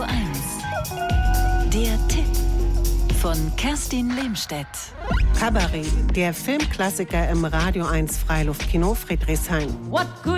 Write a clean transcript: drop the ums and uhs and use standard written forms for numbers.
1. Der Tipp von Kerstin Lehmstedt. Kabarett, der Filmklassiker im Radio 1 Freiluftkino Friedrichshain.